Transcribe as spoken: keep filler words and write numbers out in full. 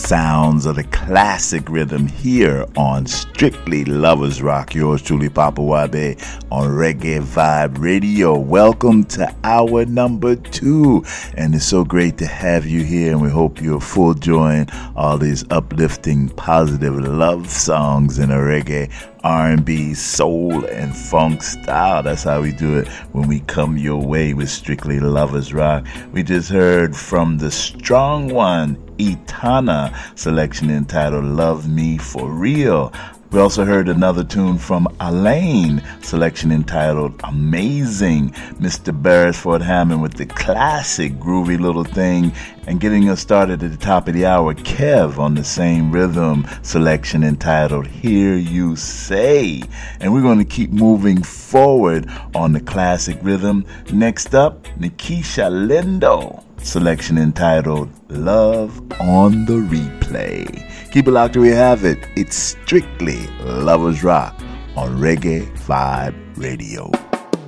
sounds of the classic rhythm here on Strictly Lovers Rock. Yours truly, Papa Wabe, on Reggae Vibe Radio. Welcome to hour number two, and it's so great to have you here, and we hope you're full enjoying all these uplifting, positive love songs in a reggae, R and B, soul, and funk style. That's how we do it when we come your way with Strictly Lovers Rock. We just heard from the strong one, Etana, selection entitled Love Me For Real. We also heard another tune from Alaine, selection entitled Amazing. Mister Beresford Hammond with the classic groovy little thing. And getting us started at the top of the hour, Kev on the same rhythm, selection entitled Hear You Say. And we're going to keep moving forward on the classic rhythm. Next up, Nikisha Lindo, selection entitled Love on the Replay. Keep it locked till we have it. It's Strictly Lovers Rock on Reggae Vibe Radio.